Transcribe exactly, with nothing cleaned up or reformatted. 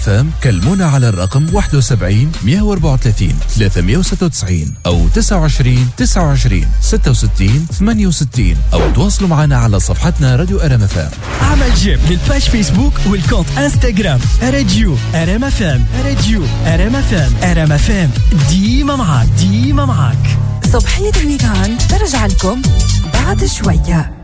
اف ام كلمونا على الرقم واحد وسبعين مية وأربعة وثلاثين ثلاثمية وستة وتسعين أو تسعة وعشرين تسعة وعشرين ستة وستين ثمانية وستين أو تواصلوا معنا على صفحتنا راديو ار ام اف ام. عمل جيم للباج فيسبوك والكونت انستغرام راديو ار ام اف ام. راديو ار ام اف ام. ار ام اف ام ديما معاك ديما معاك. صبحية الويكاند ترجع لكم بعد شوية.